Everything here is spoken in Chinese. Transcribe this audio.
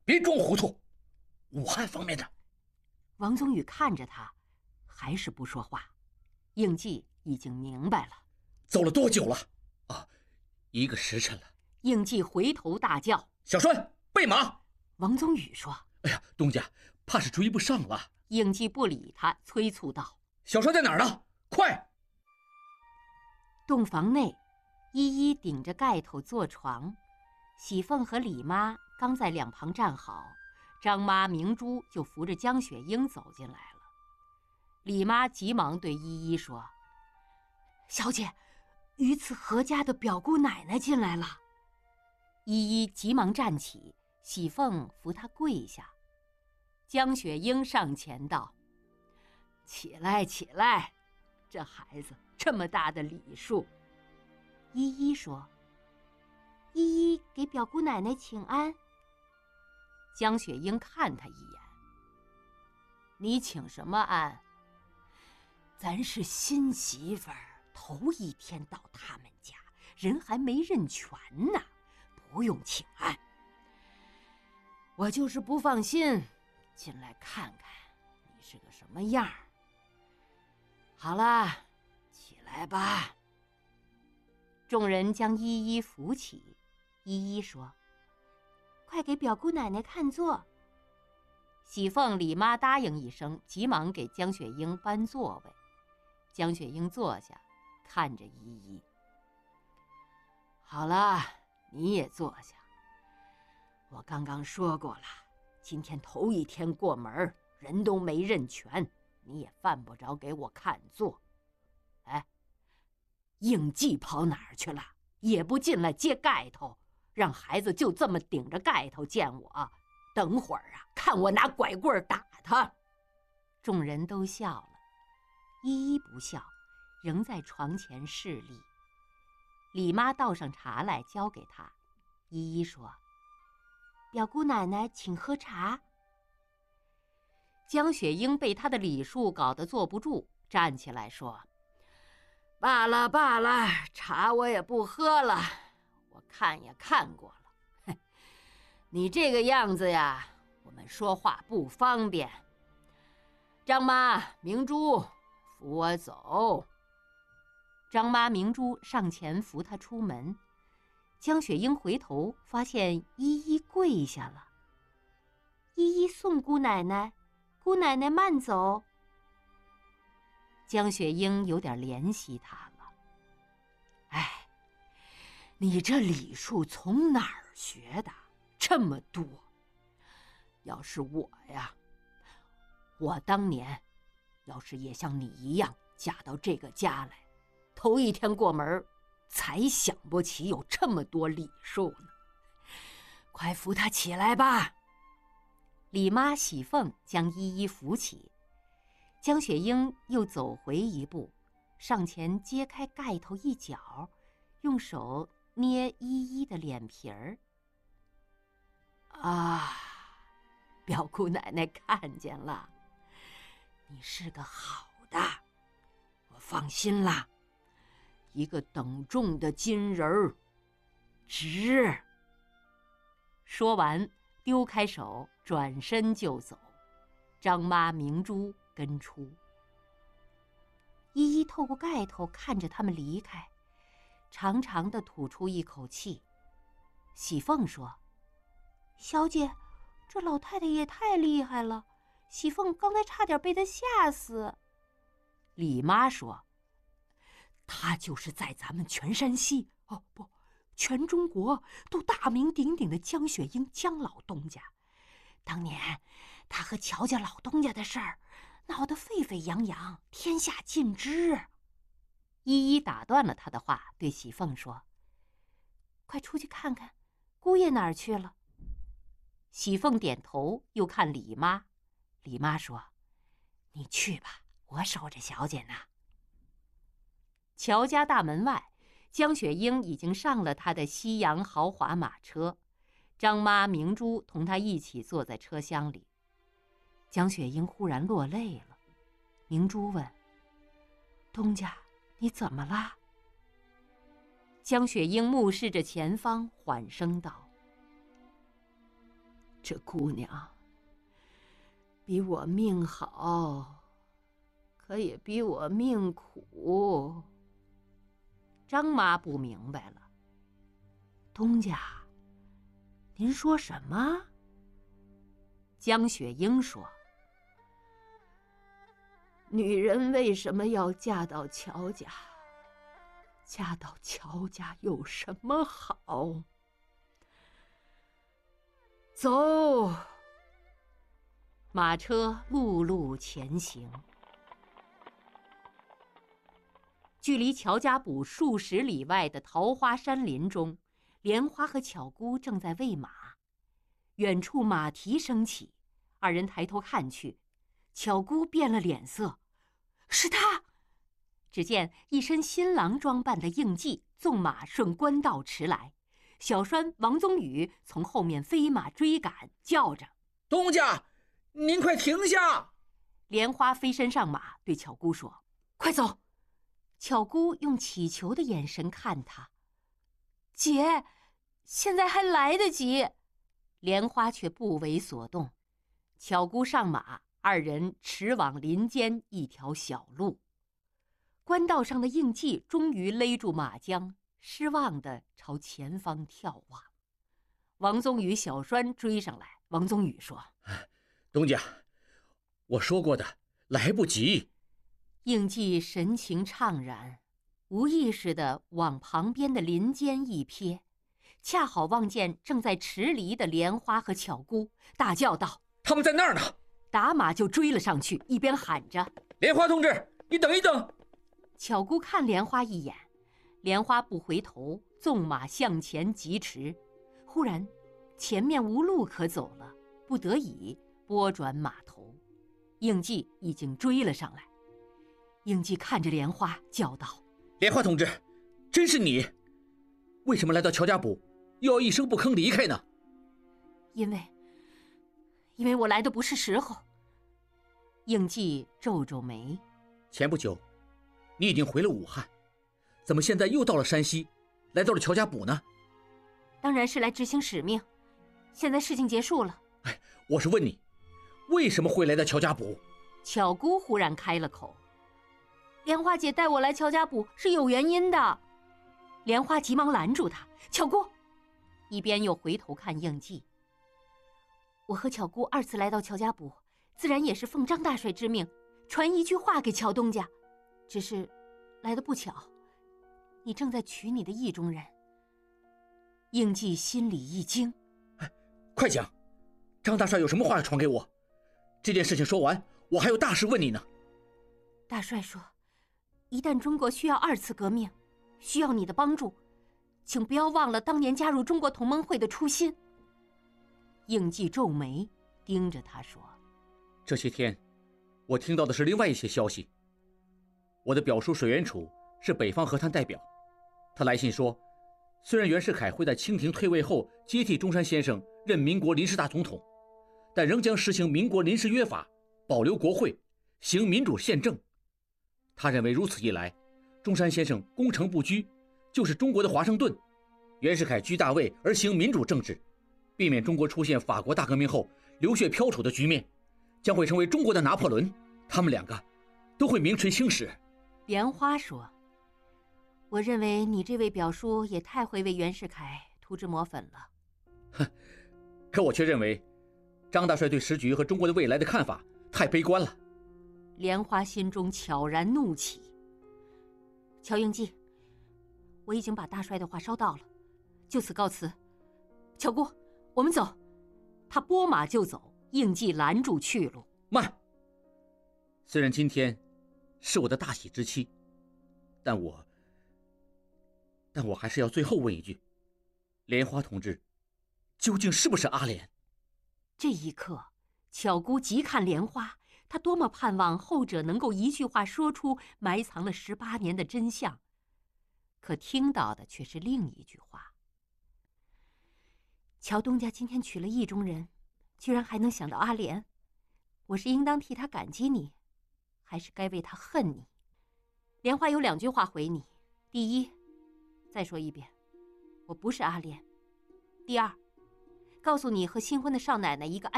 别装糊涂。武汉方面的。 王宗宇看着他，还是不说话。应季已经明白了。 走了多久了？啊，1个时辰了。 应季回头大叫：“ 小栓，备马！” 王宗宇说：“ 哎呀，东家，怕是追不上了。” 应季不理他，催促道：“ 小栓在哪儿呢？快！” 洞房内，依依顶着盖头坐床，喜凤和李妈刚在两旁站好，张妈明珠就扶着江雪英走进来了。李妈急忙对依依说：“小姐，榆次何家的表姑奶奶进来了。”依依急忙站起，喜凤扶她跪下。江雪英上前道：“起来，起来，这孩子这么大的礼数。”依依说：“依依给表姑奶奶请安。”江雪英看他一眼：“你请什么安？咱是新媳妇儿，头一天到他们家，人还没认全呢，不用请安。我就是不放心，进来看看你是个什么样儿。好了，起来吧。”众人将依依扶起，依依说：“快给表姑奶奶看座。”喜凤、李妈答应一声，急忙给江雪英搬座位。江雪英坐下，看着依依：“好了，你也坐下。我刚刚说过了，今天头一天过门，人都没认全，你也犯不着给我看座。哎，应季跑哪儿去了？也不进来揭盖头，让孩子就这么顶着盖头见我。等会儿啊，看我拿拐棍打他。”众人都笑了，依依不笑，仍在床前侍立。李妈倒上茶来交给她，依依说：“表姑奶奶请喝茶。”江雪英被她的礼数搞得坐不住，站起来说：“罢了罢了，茶我也不喝了，我看也看过了。你这个样子呀，我们说话不方便。张妈、明珠，扶我走。”张妈、明珠上前扶她出门。江雪英回头发现依依跪下了。“依依送姑奶奶，姑奶奶慢走。”江雪英有点怜惜她了。“哎，你这礼数从哪儿学的？这么多！要是我呀，我当年要是也像你一样嫁到这个家来，头一天过门，才想不起有这么多礼数呢。快扶她起来吧。”李妈、喜凤将依依扶起，江雪英又走回一步，上前揭开盖头一角，用手捏依依的脸皮儿。“啊，表姑奶奶看见了，你是个好的，我放心了。一个等重的金人儿，值。”说完，丢开手，转身就走。张妈、明珠跟出。依依透过盖头看着他们离开，长长的吐出一口气。喜凤说：“小姐，这老太太也太厉害了，喜凤刚才差点被她吓死。”李妈说：“她就是在咱们全山西，哦不，全中国都大名鼎鼎的江雪英江老东家。当年她和乔家老东家的事儿闹得沸沸扬扬，天下尽知。”依依打断了她的话，对喜凤说：“快出去看看，姑爷哪儿去了？”喜凤点头，又看李妈。李妈说：“你去吧，我守着小姐呢。”乔家大门外，江雪英已经上了她的西洋豪华马车，张妈、明珠同她一起坐在车厢里。江雪英忽然落泪了。明珠问：“东家，你怎么了？”江雪英目视着前方，缓声道：“ 这姑娘比我命好，可也比我命苦。张妈不明白了，东家，您说什么？江雪英说：“女人为什么要嫁到乔家？嫁到乔家有什么好？走。”马车辘辘前行。距离乔家堡数十里外的桃花山林中，莲花和巧姑正在喂马。远处马蹄声起，二人抬头看去，巧姑变了脸色：“是他！”只见一身新郎装扮的应季纵马顺官道驰来，小栓王宗宇从后面飞马追赶，叫着：“ 东家，您快停下！” 莲花飞身上马，对巧姑说：“快走！”巧姑用乞求的眼神看他：“姐，现在还来得及。”莲花却不为所动。巧姑上马，二人驰往林间一条小路。官道上的应季终于勒住马缰，失望地朝前方眺望。王宗宇、小栓追上来。王宗宇说：“ 东家，我说过的，来不及。” 应季神情怅然，无意识地往旁边的林间一瞥，恰好望见正在迟离的莲花和巧姑，大叫道：“ 他们在那儿呢！” 打马就追了上去，一边喊着：“ 莲花同志，你等一等！” 巧姑看莲花一眼，莲花不回头，纵马向前疾驰。忽然，前面无路可走了，不得已拨转马头。应季已经追了上来。应季看着莲花，叫道：“ 莲花同志，真是你！为什么来到乔家堡，又要一声不吭离开呢？” 因为我来的不是时候。应季皱皱眉：“ 前不久，你已经回了武汉，怎么现在又到了山西，来到了乔家堡呢？” 当然是来执行使命。现在事情结束了。 我是问你，为什么会来到乔家堡？ 巧姑忽然开了口：“莲花姐带我来乔家堡是有原因的。”莲花急忙拦住她：“巧姑！”一边又回头看应季：“我和巧姑二次来到乔家堡，自然也是奉张大帅之命，传一句话给乔东家。只是来得不巧，你正在娶你的意中人。”应季心里一惊：“ 快讲，张大帅有什么话要传给我？这件事情说完，我还有大事问你呢。” 大帅说：“一旦中国需要二次革命，需要你的帮助，请不要忘了当年加入中国同盟会的初心。”应季皱眉，盯着他说：“ 这些天，我听到的是另外一些消息。我的表叔水源楚是北方和谈代表，他来信说，虽然袁世凯会在清廷退位后接替中山先生任民国临时大总统，但仍将实行民国临时约法，保留国会，行民主宪政。他认为如此一来，中山先生攻城不居，就是中国的华盛顿；袁世凯居大位而行民主政治，避免中国出现法国大革命后流血飘杵的局面，将会成为中国的拿破仑。他们两个都会名垂青史。” 莲花说：“我认为你这位表叔也太会为袁世凯涂脂抹粉了。” 哼，可我却认为，张大帅对时局和中国的未来的看法太悲观了。 莲花心中悄然怒起。乔应季，我已经把大帅的话捎到了，就此告辞。巧姑，我们走。他拨马就走，应季拦住去路。 慢！虽然今天是我的大喜之期，但我还是要最后问一句：莲花同志究竟是不是阿莲？ 这一刻，巧姑急看莲花，她多么盼望后者能够一句话说出埋藏了18年的真相，可听到的却是另一句话：乔东家今天娶了意中人，居然还能想到阿莲，我是应当替他感激你，还是该为他恨你？莲花有2句话回你：第一，再说一遍，我不是阿莲；第二， 告诉你和新婚的少奶奶一个